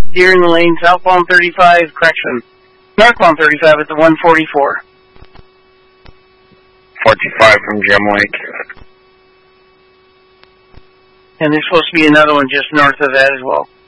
deer in the lane, southbound 35, correction, northbound 35 at the 144. 45 from Gem Lake. And there's supposed to be another one just north of that as well.